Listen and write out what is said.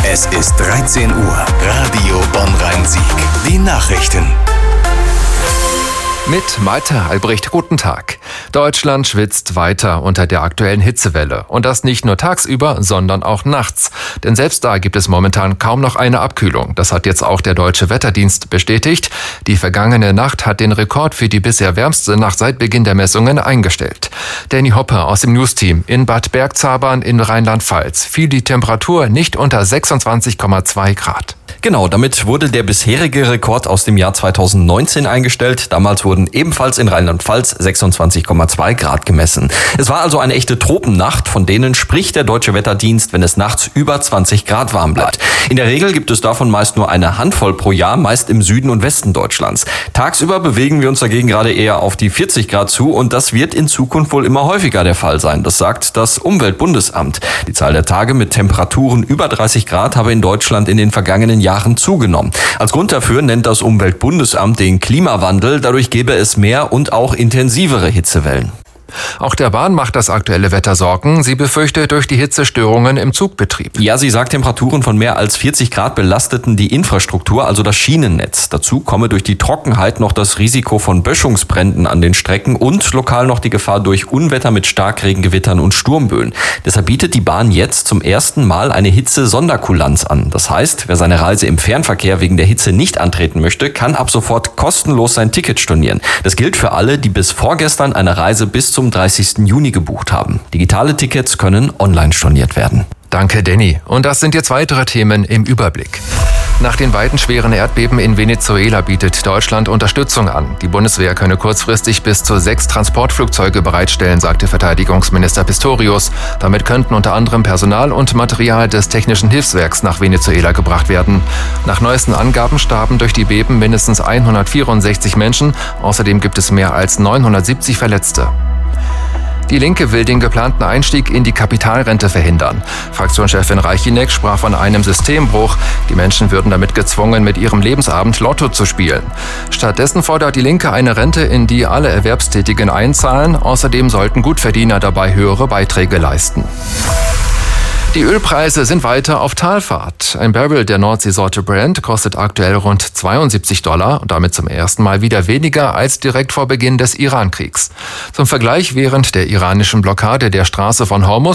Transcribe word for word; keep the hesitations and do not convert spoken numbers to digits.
Es ist dreizehn Uhr. Radio Bonn-Rhein-Sieg. Die Nachrichten. Mit Malte Albrecht, guten Tag. Deutschland schwitzt weiter unter der aktuellen Hitzewelle. Und das nicht nur tagsüber, sondern auch nachts. Denn selbst da gibt es momentan kaum noch eine Abkühlung. Das hat jetzt auch der Deutsche Wetterdienst bestätigt. Die vergangene Nacht hat den Rekord für die bisher wärmste Nacht seit Beginn der Messungen eingestellt. Danny Hoppe aus dem Newsteam. In Bad Bergzabern in Rheinland-Pfalz fiel die Temperatur nicht unter sechsundzwanzig Komma zwei Grad. Genau, damit wurde der bisherige Rekord aus dem Jahr zweitausendneunzehn eingestellt. Damals wurden ebenfalls in Rheinland-Pfalz sechsundzwanzig Komma zwei Grad gemessen. Es war also eine echte Tropennacht, von denen spricht der Deutsche Wetterdienst, wenn es nachts über zwanzig Grad warm bleibt. In der Regel gibt es davon meist nur eine Handvoll pro Jahr, meist im Süden und Westen Deutschlands. Tagsüber bewegen wir uns dagegen gerade eher auf die vierzig Grad zu und das wird in Zukunft wohl immer häufiger der Fall sein. Das sagt das Umweltbundesamt. Die Zahl der Tage mit Temperaturen über dreißig Grad habe in Deutschland in den vergangenen Jahren Jahren zugenommen. Als Grund dafür nennt das Umweltbundesamt den Klimawandel. Dadurch gäbe es mehr und auch intensivere Hitzewellen. Auch der Bahn macht das aktuelle Wetter Sorgen. Sie befürchtet durch die Hitze Störungen im Zugbetrieb. Ja, sie sagt, Temperaturen von mehr als vierzig Grad belasteten die Infrastruktur, also das Schienennetz. Dazu komme durch die Trockenheit noch das Risiko von Böschungsbränden an den Strecken und lokal noch die Gefahr durch Unwetter mit Starkregengewittern und Sturmböen. Deshalb bietet die Bahn jetzt zum ersten Mal eine Hitze-Sonderkulanz an. Das heißt, wer seine Reise im Fernverkehr wegen der Hitze nicht antreten möchte, kann ab sofort kostenlos sein Ticket stornieren. Das gilt für alle, die bis vorgestern eine Reise bis zum zum dreißigsten Juni gebucht haben. Digitale Tickets können online storniert werden. Danke, Danny. Und das sind jetzt weitere Themen im Überblick. Nach den beiden schweren Erdbeben in Venezuela bietet Deutschland Unterstützung an. Die Bundeswehr könne kurzfristig bis zu sechs Transportflugzeuge bereitstellen, sagte Verteidigungsminister Pistorius. Damit könnten unter anderem Personal und Material des Technischen Hilfswerks nach Venezuela gebracht werden. Nach neuesten Angaben starben durch die Beben mindestens hundertvierundsechzig Menschen. Außerdem gibt es mehr als neunhundertsiebzig Verletzte. Die Linke will den geplanten Einstieg in die Kapitalrente verhindern. Fraktionschefin Reichinek sprach von einem Systembruch. Die Menschen würden damit gezwungen, mit ihrem Lebensabend Lotto zu spielen. Stattdessen fordert die Linke eine Rente, in die alle Erwerbstätigen einzahlen. Außerdem sollten Gutverdiener dabei höhere Beiträge leisten. Die Ölpreise sind weiter auf Talfahrt. Ein Barrel der Nordseesorte Brent kostet aktuell rund zweiundsiebzig Dollar und damit zum ersten Mal wieder weniger als direkt vor Beginn des Irankriegs. Zum Vergleich, während der iranischen Blockade der Straße von Hormuz